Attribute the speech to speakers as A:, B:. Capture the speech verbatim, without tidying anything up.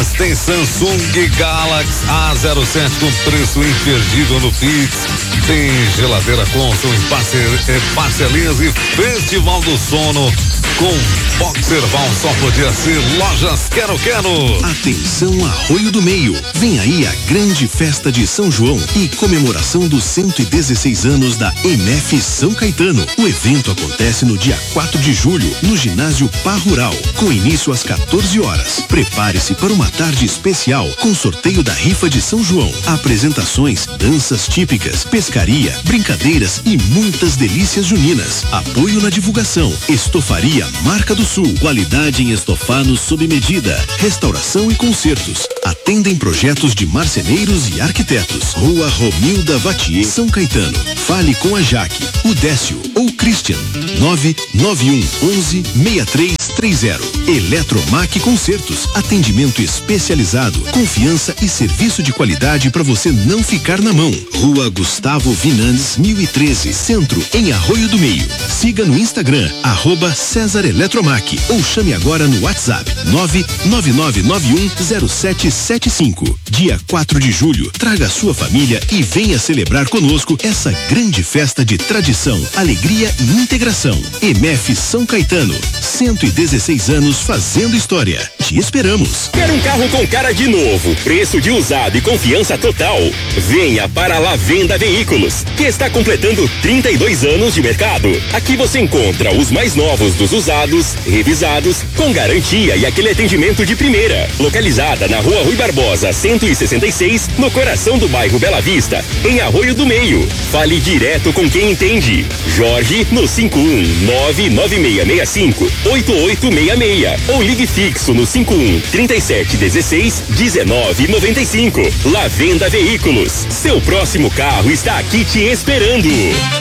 A: Unidas tem Samsung Galaxy A zero sete com preço imperdível no Pix. Tem geladeira Consul em parceria, parcelinhas e Festival do Sono com Boxerval. Só podia ser Lojas Quero Quero.
B: Atenção, Arroio do Meio. Vem aí a grande festa de São João e comemoração dos cento e dezesseis anos da E M F São Caetano. O evento acontece no dia quatro de julho, no ginásio Pá Rural, com início às quatorze horas. Prepare-se para uma tarde especial com sorteio da rifa de São João, apresentações, danças típicas, pescaria, brincadeiras e muitas delícias juninas. Apoio na divulgação, Estofaria Marca do Sul, qualidade em estofados sob medida, restauração e concertos. Atendem projetos de marceneiros e arquitetos. Rua Romilda Vatier, São Caetano. Fale com a Jaque, o Décio ou Christian. nove nove um onze seis três três zero. Eletromac Concertos, atendimento especializado, confiança e serviço de qualidade para você não ficar na mão. Rua Gustavo Vinandes, mil e treze, Centro, em Arroio do Meio. Siga no Instagram, arroba César Eletromac, ou chame agora no WhatsApp nove nove nove nove um zero sete sete cinco. Dia quatro de julho, traga a sua família e venha celebrar conosco essa grande festa de tradição, alegria e integração. E M F São Caetano, cento e dezesseis anos fazendo história. Te esperamos.
C: Quer um carro com cara de novo, preço de usado e confiança total? Venha para a La Venda Veículos, que está completando trinta e dois anos de mercado. Aqui você encontra os mais novos dos usados, revisados, com garantia e aquele atendimento de primeira. Localizada na Rua Rui Barbosa, cento e sessenta e seis, no coração do bairro Bela Vista, em Arroio do Meio. Fale direto com quem entende. Jorge no cinco um nove nove seis seis cinco oito oito seis seis ou ligue fixo no cinco um trinta e sete dezesseis dezenove noventa e cinco. La Venda Veículos. Seu próximo carro está aqui te esperando.